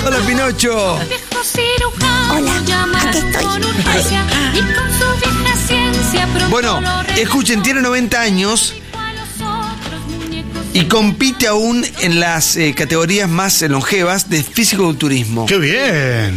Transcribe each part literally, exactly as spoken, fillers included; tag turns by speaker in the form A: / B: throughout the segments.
A: Hola, Pinocho.
B: Hola, aquí estoy.
A: Bueno, escuchen, tiene noventa años y compite aún en las eh, categorías más longevas de fisicoculturismo.
C: ¡Qué bien!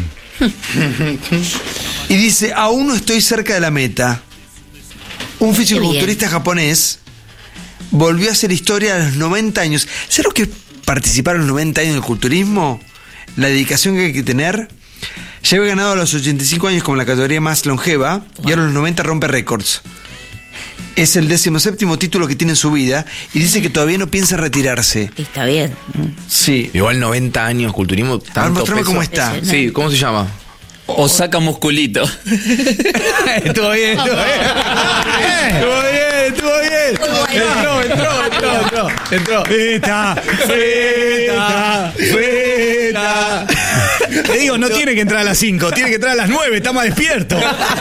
A: Y dice, aún no estoy cerca de la meta. Un fisicoculturista japonés volvió a hacer historia a los noventa años. ¿Sabes lo que es participar a los noventa años del culturismo? La dedicación que hay que tener. Ya había ganado a los ochenta y cinco años como la categoría más longeva, wow. Y ahora a los noventa rompe récords. Es el decimoséptimo título que tiene en su vida y dice que todavía no piensa retirarse.
B: Está bien.
A: Sí.
D: Igual noventa años, culturismo.
A: A ver, mostrame cómo está.
D: Sí, ¿cómo se llama?
E: Osaka Musculito.
C: Estuvo bien, estuvo bien. Estuvo bien, estuvo bien. Entró, entró, entró, entró. Entró. Feta, feta, feta. Te digo, no tiene que entrar a las cinco, tiene que entrar a las nueve, está más despierto.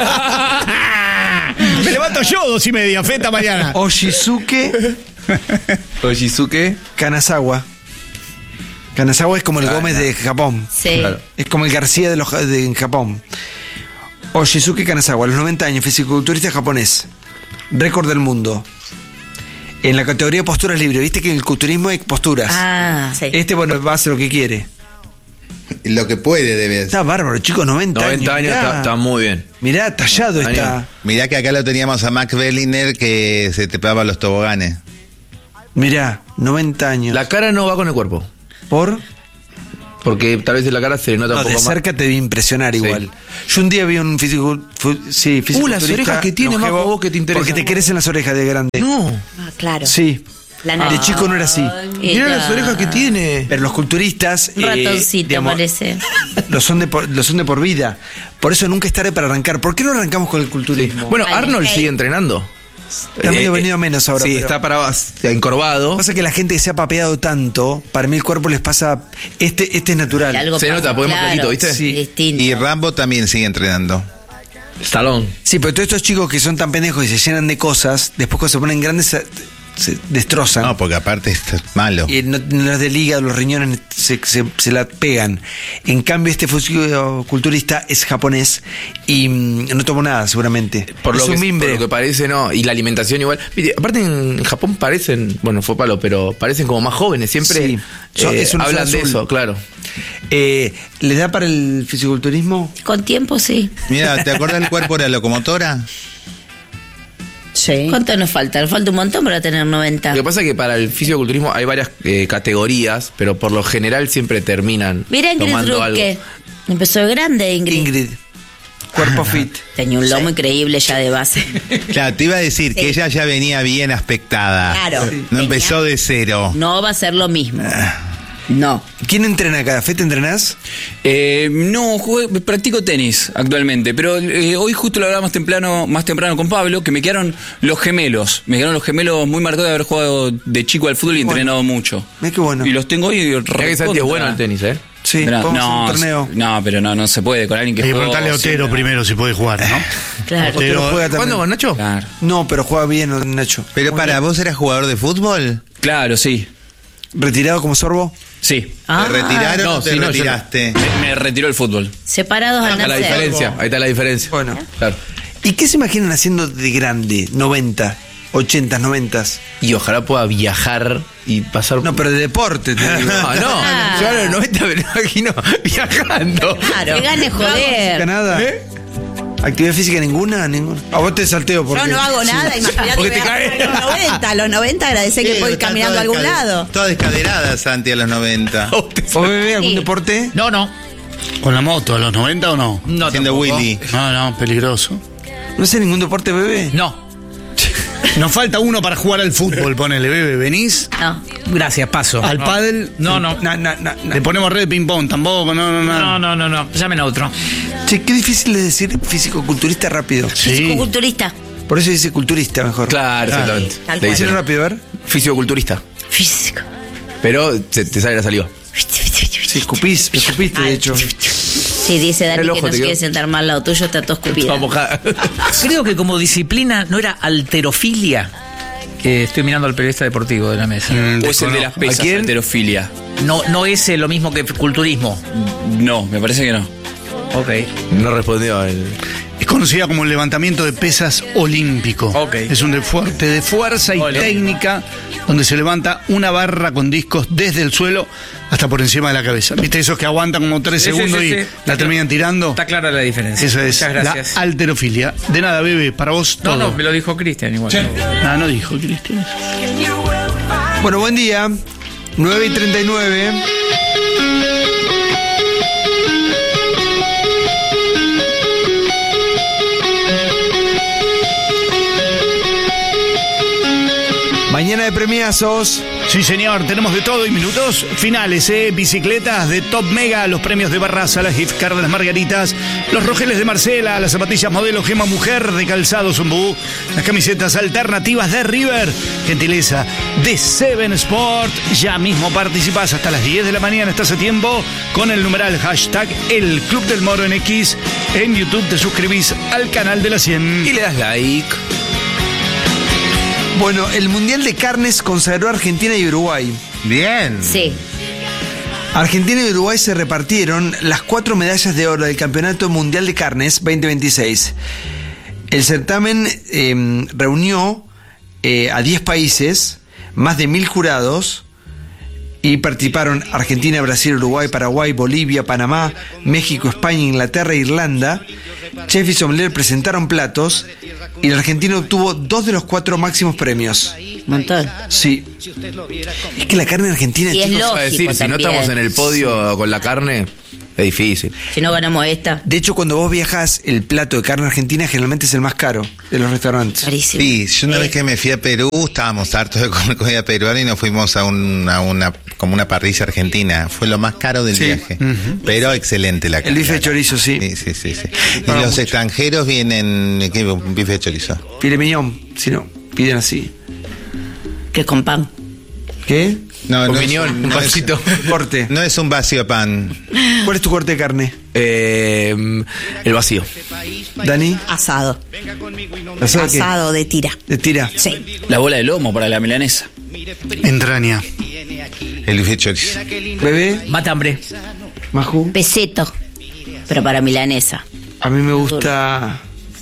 C: Me levanto yo dos y media, feta mañana.
A: Oshizuke
D: Oshizuke
A: Kanazawa. Kanazawa es como el Gómez de Japón.
B: Sí.
D: Claro.
A: Es como el García de, los, de en Japón. Oshizuke Kanazawa, a los noventa años, fisiculturista japonés. Récord del mundo. En la categoría de posturas libres. Viste que en el culturismo hay posturas.
B: Ah, sí.
A: Este, bueno, va a hacer lo que quiere.
F: Lo que puede debe ser.
A: Está bárbaro, chicos, noventa años.
D: noventa años, está, está muy bien.
A: Mirá, tallado
D: noventa
A: está.
D: años.
F: Mirá que acá lo teníamos a Mac Belliner que se te pegaba los toboganes.
A: Mirá, noventa años.
D: La cara no va con el cuerpo.
A: ¿Por?
D: Porque tal vez de la cara se le nota
A: No,
D: un poco
A: de
D: más.
A: cerca te vi impresionar
D: Sí.
A: igual. Yo un día vi un físico, fu- sí,
D: Uh, las orejas que tiene,
A: longevo,
D: Majo, vos que te interesa.
A: porque te crecen las orejas de grande.
D: No.
B: Ah, claro.
A: Sí.
B: La
A: De
B: nariz.
A: chico no era así.
D: Mirá las orejas que tiene.
A: Pero los culturistas
B: Un
A: eh,
B: ratoncito,
A: digamos,
B: parece.
A: Lo son, de por, lo son de por vida. Por eso nunca es tarde para arrancar. ¿Por qué no arrancamos con el culturismo?
D: Bueno,
B: Vale,
D: Arnold
B: ok.
D: sigue entrenando.
A: Está medio venido menos ahora.
D: Sí,
A: pero-
D: está para encorvado.
A: Pasa que la gente que se ha papeado tanto, para mí el cuerpo les pasa. Este, este es natural.
B: Algo
D: Se
B: pasa,
D: nota, porque es más
B: claro,
D: clarito, ¿viste?
A: Sí.
B: Distinto.
F: Y Rambo también sigue entrenando.
D: Stallone.
A: Sí, pero todos estos chicos que son tan pendejos y se llenan de cosas, después cuando se ponen grandes se, se destrozan.
F: No, porque aparte es malo.
A: Y no, no es del hígado, los riñones se, se, se la pegan. En cambio, este fisiculturista es japonés y mm, no tomó nada, seguramente.
D: Por
A: es
D: lo,
A: un
D: que,
A: mimbre.
D: por lo que parece, no. Y la alimentación igual. Viste, aparte en Japón parecen, bueno, fue palo, pero parecen como más jóvenes. Siempre
A: Sí. Son-
D: eh,
A: es un
D: hablan de
A: azul.
D: eso, claro.
A: Eh, ¿Le da para el fisiculturismo?
B: Con tiempo, sí.
F: Mira, ¿te acuerdas del cuerpo de la locomotora?
B: Sí. ¿Cuánto nos falta? Nos falta un montón para tener noventa.
D: Lo que pasa es que para el fisiculturismo hay varias eh, categorías, pero por lo general siempre terminan
B: Mira Ingrid
D: tomando algo.
B: Rutke. Empezó de grande, Ingrid.
A: Ingrid. Cuerpo fit.
B: Tenía un lomo increíble ya de base.
F: Claro, te iba a decir
B: Sí.
F: que ella ya venía bien aspectada.
B: Claro.
F: No
B: Venía.
F: empezó de cero.
B: No va a ser lo mismo. No.
A: ¿Quién entrena acá? ¿Fe te entrenás?
E: Eh, no, jugué- practico tenis actualmente, pero eh, hoy justo lo hablaba más temprano, más temprano con Pablo, que me quedaron los gemelos. Me quedaron los gemelos muy marcados de haber jugado de chico al fútbol y
A: Bueno.
E: entrenado mucho.
A: Mirá qué bueno.
E: Y los tengo hoy.
D: Mirá que Santi es bueno el tenis, ¿eh?
A: Sí,
E: Mirá,
A: vamos a
E: no,
A: un torneo.
E: no, pero no, no se puede con alguien que
C: Hay que
E: juega
C: preguntarle a Otero
E: siempre.
C: primero si puede jugar, ¿no?
B: Claro.
A: Otero
C: Otero-
A: juega también.
D: ¿Cuándo con Nacho?
E: Claro,
A: No, pero juega bien, Nacho.
F: Pero para, ¿vos eras jugador de fútbol?
E: claro, sí.
A: ¿Retirado como sorbo?
E: Sí.
B: Ah,
F: ¿Te retiraron
D: no,
F: o te
D: sí, no, yo no.
F: retiraste?
E: Me, me retiró el fútbol.
B: separados
D: Ahí
B: al
D: está la
B: nacer.
D: diferencia. Ahí está la diferencia.
A: Bueno.
D: Claro.
A: ¿Y qué se imaginan haciendo de grande? noventa, ochenta, noventa.
D: Y ojalá pueda viajar y pasar.
A: No, pero de deporte, te digo.
D: No, no.
B: Ah.
D: Yo a los noventa me lo imagino viajando.
B: Claro. Que gane joder.
A: ¿Nada? ¿Actividad física ninguna? Ninguna. A vos te salteo porque...
G: Yo no hago nada, imagínate
D: Porque
G: que
D: te
G: voy a-
D: caes.
G: a los noventa, a los noventa agradecer que
F: Sí,
G: puedo ir
F: está
G: caminando
F: toda
G: a algún
F: descade-
G: lado.
F: Toda descaderada, Santi, a los noventa.
A: ¿Vos, bebé, algún
B: Sí.
A: deporte?
H: No, no.
C: ¿Con la moto a los noventa o no?
H: No
F: Haciendo
H: tampoco.
F: Willy.
C: No, no, peligroso.
A: ¿No hace ningún deporte, bebé?
H: No.
C: Nos falta uno para jugar al fútbol, ponele, bebé, ¿venís?
B: No.
H: Gracias, paso.
C: Al
H: no.
C: pádel.
H: No, no.
A: No, no, no, no.
C: Le ponemos red de ping-pong, tampoco, no, no, no.
H: No, no, no, no. Llamen a otro.
A: Che, qué difícil es decir físico-culturista rápido.
C: Sí.
B: Culturista.
A: Por eso dice culturista mejor.
D: Claro, exactamente.
B: Tal
D: Le
B: cual.
A: Decirlo
D: dicen
A: rápido, a ver.
D: fisioculturista.
B: Físico.
D: Pero se- te sale la saliva.
A: Sí, escupís, me escupiste, de hecho.
B: Sí, dice Dani
D: El
B: que
D: ojo
B: no
D: te
B: se
D: quedó.
B: quiere sentar mal al lado tuyo, está todo escupido.
D: Toda mojada.
H: Creo que como disciplina no era alterofilia. Que estoy mirando al periodista deportivo de la mesa.
C: Mm,
D: O es el de las
C: desconozco.
D: pesas,
A: ¿A quién?
D: alterofilia.
H: no, no es eh, lo mismo que culturismo.
E: No, me parece que no.
H: Ok.
D: No respondió el.
C: Es conocida como el levantamiento de pesas olímpico.
H: Ok.
C: Es un deporte de fuerza y
H: Ole.
C: técnica donde se levanta una barra con discos desde el suelo hasta por encima de la cabeza. ¿Viste esos que aguantan como tres
H: Sí, sí,
C: segundos
H: sí,
C: y
H: sí.
C: la terminan tirando?
H: Está clara la diferencia.
C: Eso es
H: Muchas
C: la
H: gracias.
C: halterofilia. De nada, bebé, para vos
H: No,
C: todo.
H: no, me lo dijo Cristian igual.
C: No, no dijo Cristian.
A: Bueno, buen día. nueve y treinta y nueve. Mañana de premiazos.
C: Sí, señor, tenemos de todo y minutos finales, ¿eh? Bicicletas de Top Mega, los premios de Barraza, la gift card de las Margaritas, los rojeles de Marcela, las zapatillas modelo Gema Mujer de Calzado Zumbú, las camisetas alternativas de River, gentileza de Seven Sport. Ya mismo participás hasta las diez de la mañana, estás a tiempo, con el numeral hashtag El Club del Moro en X. En YouTube te suscribís al canal de la cien.
D: Y le das like.
A: Bueno, el Mundial de Carnes consagró a Argentina y Uruguay.
F: Bien.
B: Sí.
A: Argentina y Uruguay se repartieron las cuatro medallas de oro del Campeonato Mundial de Carnes veinte veintiséis. El certamen eh, reunió eh, a diez países, más de mil jurados, y participaron Argentina, Brasil, Uruguay, Paraguay, Bolivia, Panamá, México, España, Inglaterra e Irlanda. Chef y sommelier presentaron platos y el argentino obtuvo dos de los cuatro máximos premios.
B: Montón.
A: Sí. Es que la carne argentina,
B: Y es
A: chicos,
B: lógico
D: A decir, si no
B: también.
D: estamos en el podio con la carne, es difícil.
B: Si no ganamos esta,
A: de hecho, cuando vos viajás, el plato de carne argentina generalmente es el más caro de los restaurantes.
B: carísimo.
F: Sí, yo una vez que me fui a Perú, estábamos hartos de comer comida peruana y nos fuimos a, un- a una como una parrilla argentina. Fue lo más caro del
A: Sí.
F: viaje. Pero excelente la
A: El bife de
F: calidad.
A: chorizo, sí.
F: Sí, sí, sí. sí. Y
A: Paga
F: los
A: mucho.
F: extranjeros vienen, ¿qué? Un bife de chorizo.
A: Filet mignon, si no, piden así.
B: Que con pan.
A: ¿Qué?
F: No,
D: Un
F: no,
D: piñón,
F: es,
D: un
F: no, es,
D: pancito.
A: Corte.
F: no es un vacío de pan.
A: ¿Cuál es tu corte de carne?
D: Eh, el vacío.
A: Dani,
G: Asado.
A: ¿asado de qué?
G: Asado de tira.
A: De tira.
G: Sí.
E: La bola de lomo para la milanesa.
C: Entraña.
F: El bife de chorizo.
A: Bebé,
H: Mata hambre.
A: Maju.
B: Peseto. Pero para milanesa.
A: A mí me gusta.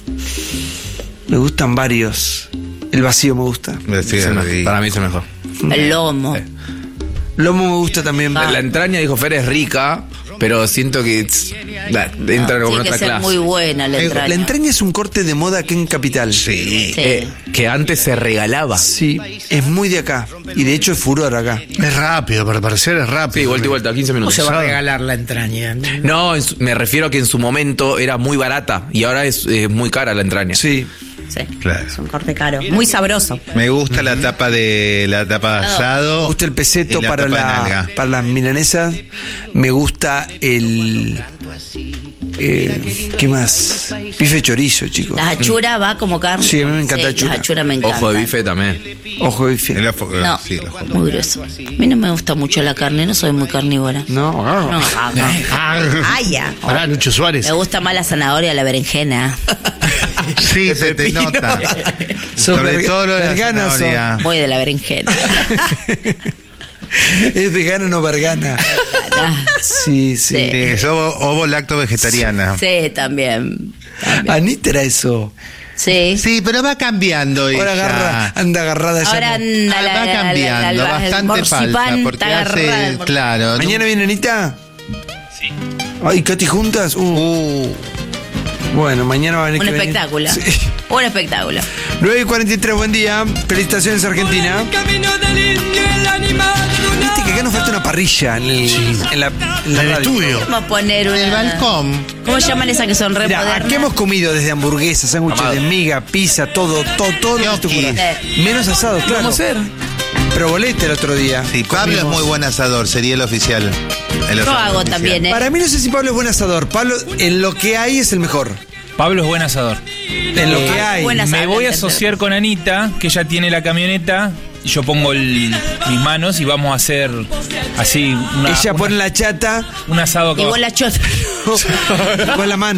A: Me gustan varios. El vacío me gusta.
F: Sí,
D: Es el mejor.
F: rico.
D: Para mí es el mejor.
B: El lomo.
A: Lomo me gusta también.
B: Ah.
D: La entraña, dijo Fer, es rica, pero siento que tss, la- entra como en
B: Tiene que
D: otra
B: ser
D: clase.
B: muy buena la
A: Eh,
B: entraña.
A: La entraña es un corte de moda aquí en Capital.
F: Sí.
B: Sí.
D: Eh, que antes se regalaba.
A: Sí, es muy de acá. Y de hecho es furor acá.
C: Es rápido, para parecer es rápido.
D: Sí, vuelta y vuelta, quince
H: ¿Cómo
D: minutos.
H: se va a regalar la entraña?
D: No, en su- me refiero a que en su momento era muy barata y ahora es eh, muy cara la entraña.
A: Sí.
B: Sí.
F: Claro.
G: Es un corte caro. Muy sabroso.
F: Me gusta la tapa de la tapa de asado.
A: Me gusta el peseto
F: y la
A: para,
F: tapa de
A: la,
F: nalga.
A: para las milanesas. Me gusta el. eh, ¿Qué más? Bife de chorizo, chicos.
B: La achura va como carne.
A: Sí, a mí me encanta achura.
B: La achura me encanta.
D: Ojo de bife también.
A: Ojo de bife.
F: El ojo-
B: No,
F: sí, el ojo.
B: muy grueso. A mí no me gusta mucho la carne, no soy muy carnívora.
A: No,
B: No, ah, no.
G: Ay, ya.
C: Pará, Lucho Suárez.
B: Me gusta más la zanahoria, la berenjena.
F: Sí, se te nota.
A: Sos
F: Sobre
A: verga-
F: todo lo de la
A: vergana, sos.
F: zanahoria.
B: Voy de la berenjena.
A: Es vegana, no vergana. Sí, sí.
B: Sí.
F: Sí, sos ovo, ovo lacto vegetariana.
B: Sí, también. también.
A: Anita era eso.
B: Sí.
F: Sí, pero va cambiando
A: Ahora
F: ella.
A: agarra, anda agarrada ya.
B: Ahora
A: no.
B: anda
F: Ah,
B: la,
F: va
B: la- la-
F: cambiando,
B: la- la- el
F: bastante falsa,
B: morcipán
F: porque
B: está agarrada
F: hace,
B: al mor-
F: claro.
A: ¿Mañana viene Anita? Sí. Ay, Katy juntas. Uh.
F: Uh,
A: Bueno, mañana va a venir
B: Un
A: que venir.
B: espectáculo.
A: Sí.
B: Un espectáculo.
A: nueve y cuarenta y tres, buen día. Felicitaciones, Argentina. Viste que acá nos falta una parrilla en, el, en la, en la
C: En el
A: radio.
C: estudio.
B: Vamos a poner una.
F: el balcón.
B: ¿Cómo llaman esas que son re
A: Mirá,
B: modernas?
A: aquí hemos comido desde hamburguesas, sándwiches de miga, pizza, todo, todo, todo lo que tú
F: Gnocchi.
A: quieras. Menos asado, claro.
D: ¿Cómo hacer?
A: Pero bolete el otro día.
F: Sí, Pablo es
A: Comimos.
F: muy buen asador, sería el oficial. El
B: Yo
F: asador
B: hago
F: oficial.
B: también, ¿eh?
A: Para mí no sé si Pablo es buen asador. Pablo, en lo que hay es el mejor.
I: Pablo es buen asador.
A: En lo que hay.
B: Buena
I: Me
B: asado,
I: voy a
B: entender.
I: asociar con Anita, que ella tiene la camioneta, y yo pongo el- mis manos y vamos a hacer así una,
A: Ella
I: una-
A: pone la chata
I: un asado acá
B: Y vos
I: abajo.
B: la chota.
A: con la mano.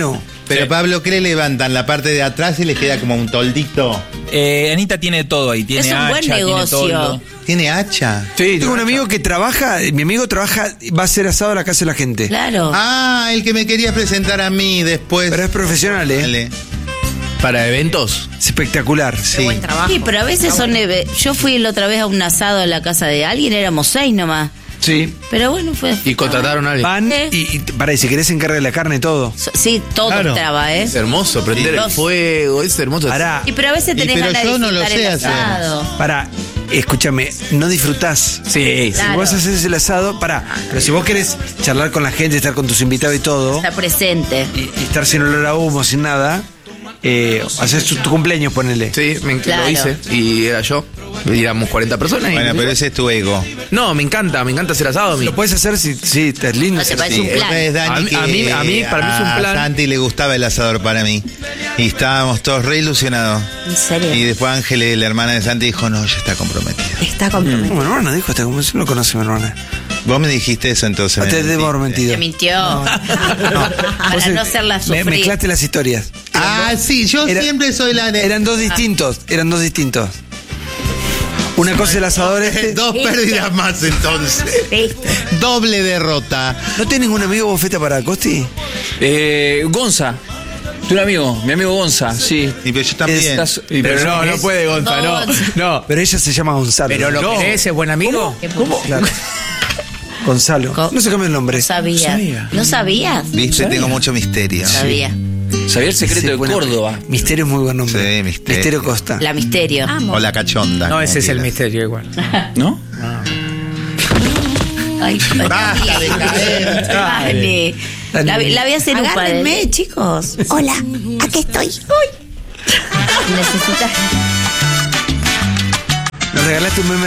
F: Pero
I: Sí.
F: Pablo, ¿qué le levantan? La parte de atrás y le queda como un toldito.
I: Eh, Anita tiene todo ahí. Tiene
B: Es un
I: hacha,
B: buen
I: tiene
B: negocio.
I: toldo.
F: ¿Tiene hacha?
D: Sí,
A: Tengo un amigo que trabaja, mi amigo trabaja, va a ser asado a la casa de la gente.
B: Claro.
F: Ah, el que me quería presentar a mí después.
A: Pero es profesional, ¿eh?
F: Dale.
D: para eventos.
A: Es espectacular.
G: Qué buen trabajo.
B: Sí, pero a veces son... eve- Yo fui la otra vez a un asado en la casa de alguien, éramos seis nomás.
A: Sí.
B: Pero bueno, fue...
D: Y contrataron a alguien.
A: Van
B: ¿Eh?
A: y, y para, y si querés se encarga de la carne y todo.
B: So- Sí, todo
F: Claro.
B: estaba, ¿eh?
D: Es hermoso, prender el
B: Los-
D: fuego, es hermoso.
A: Pará,
B: Y pero a veces
F: Y
B: tenés
F: pero
B: ganas
F: yo
B: de
F: no lo
B: disfrutar
F: sé
B: el
F: hacer.
B: asado.
A: pará, escúchame, no disfrutás.
D: Sí, sí.
B: Claro.
A: Si vos haces el asado, pará, pero si vos querés charlar con la gente, estar con tus invitados y todo,
B: Está presente.
A: y, y estar sin olor a humo, sin nada, eh, haces tu, tu cumpleaños, ponele.
D: Sí, me,
B: Claro.
D: lo hice y era yo. Y éramos cuarenta personas. y-
F: Bueno, pero ese es tu ego.
D: No, me encanta, me encanta hacer asado a mí.
A: Lo puedes hacer si sí, es lindo.
B: No te parece
F: Sí,
B: un plan.
F: es Dani
D: A mí-
F: que
D: a mí- a mí, para mí es un
F: a
D: plan.
F: Santi le gustaba el asador para mí. Y estábamos todos re ilusionados.
B: ¿En serio?
F: Y después Ángeles, la hermana de Santi, dijo, no, ya está comprometida.
G: Está
A: No,
G: comprometido.
A: mi hermana dijo, hasta como si no conoce a mi hermana.
F: Vos me dijiste eso entonces. me
A: Te debo haber
F: mentiste.
A: mentido.
B: Te mintió. Para
A: Vos,
B: no hacerla
A: me-
B: sufrir.
A: Mezclaste las historias.
F: Ah, sí, yo
A: Era-
F: siempre soy la...
A: Eran dos distintos, eran dos distintos. Una cosa es el asador este.
F: Dos pérdidas más entonces. Doble derrota.
A: ¿No tenés ningún amigo bofeta para Costi?
E: Eh, Gonza. Tu amigo, mi amigo Gonza, sí.
F: Y pero yo también.
E: Estás-
D: Y pero no, no puede, Gonza, no. No.
A: Pero ella se llama Gonzalo.
H: Pero lo
A: No,
H: querés, es buen amigo.
A: ¿Cómo? Claro. Gonzalo.
B: Co-
A: No se cambia el nombre.
B: No sabía. ¿No sabías?
F: Viste, tengo mucho misterio.
B: Sabía.
E: Sabía el secreto
A: Sí,
E: de
A: bueno,
E: Córdoba.
A: Misterio es muy buen nombre.
F: Sí, Misterio.
A: Costa.
B: La misterio.
F: O la cachonda.
H: No,
F: como
H: ese es el
F: quieras.
H: misterio igual.
E: ¿No?
B: Ay,
F: Basta de caer.
B: Dale. La, vi- la voy a hacer un padre.
G: Agárrenme, chicos. Hola, aquí estoy.
B: Necesitas...
A: Nos regalaste un meme